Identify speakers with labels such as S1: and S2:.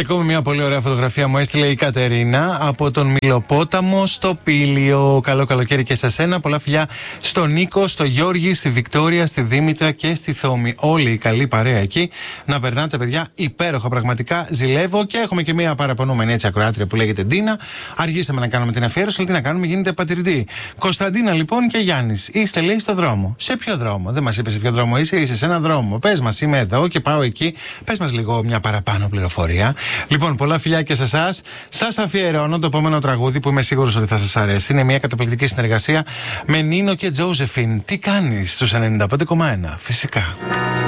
S1: ακόμη μια πολύ ωραία φωτογραφία μου έστειλε η Κατερίνα από τον Μιλοπόταμο στο Πήλιο. Καλό καλοκαίρι και σε σένα. Πολλά φιλιά στον Νίκο, στο Γιώργη, στη Βικτόρια, στη Δήμητρα και στη Θόμη. Όλη η καλή παρέα εκεί. Να περνάτε, παιδιά, υπέροχα πραγματικά. Ζηλεύω και έχουμε και μια παραπονούμενη έτσι ακροάτρια που λέγεται Ντίνα. Αργήσαμε να κάνουμε την αφιέρωση, αλλά τι να κάνουμε, γίνεται πατηρητή. Κωνσταντίνα λοιπόν και Γιάννης. Είστε, λέει, στο δρόμο. Σε ποιο δρόμο? Δεν μας είπε σε ποιο δρόμο είσαι σε ένα δρόμο. Πες μας, είμαι εδώ και πάω εκεί. Πες μας λίγο μια παραπάνω πληροφορία. Λοιπόν, πολλά φιλιά και σε εσάς. Σας αφιερώνω το επόμενο τραγούδι που είμαι σίγουρος ότι θα σας αρέσει. Είναι μια καταπληκτική συνεργασία με Νίνο και Τζόζεφιν. Τι κάνεις στους 95,1? Φυσικά.